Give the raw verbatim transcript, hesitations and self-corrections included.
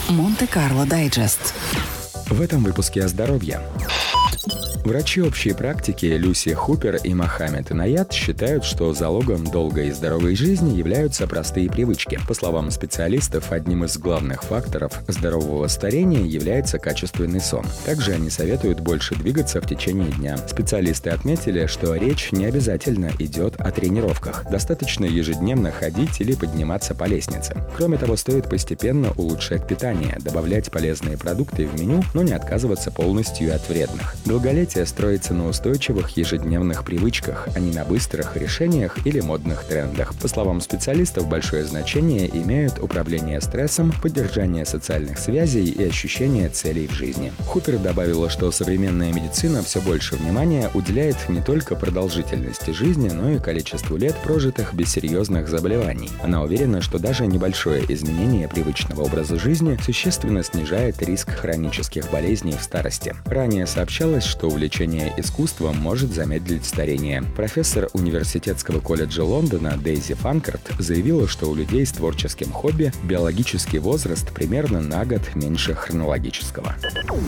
Монте-Карло Дайджест. В этом выпуске о здоровье. Врачи общей практики Люси Хупер и Мохаммед Инаят считают, что залогом долгой и здоровой жизни являются простые привычки. По словам специалистов, одним из главных факторов здорового старения является качественный сон. Также они советуют больше двигаться в течение дня. Специалисты отметили, что речь не обязательно идет о тренировках. Достаточно ежедневно ходить или подниматься по лестнице. Кроме того, стоит постепенно улучшать питание, добавлять полезные продукты в меню, но не отказываться полностью от вредных. Долголетие строится на устойчивых ежедневных привычках, а не на быстрых решениях или модных трендах. По словам специалистов, большое значение имеют управление стрессом, поддержание социальных связей и ощущение целей в жизни. Хупер добавила, что современная медицина все больше внимания уделяет не только продолжительности жизни, но и количеству лет, прожитых без серьезных заболеваний. Она уверена, что даже небольшое изменение привычного образа жизни существенно снижает риск хронических болезней в старости. Ранее сообщалось, что увлечение искусством может замедлить старение. Профессор Университетского колледжа Лондона Дейзи Фанкарт заявила, что у людей с творческим хобби биологический возраст примерно на год меньше хронологического.